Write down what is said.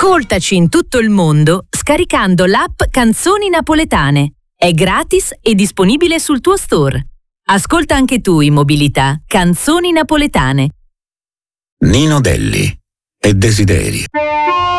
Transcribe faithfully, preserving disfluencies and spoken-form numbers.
Ascoltaci in tutto il mondo scaricando l'app Canzoni Napoletane. È gratis e disponibile sul tuo store. Ascolta anche tu in mobilità Canzoni Napoletane. Nino Delli e Desideri.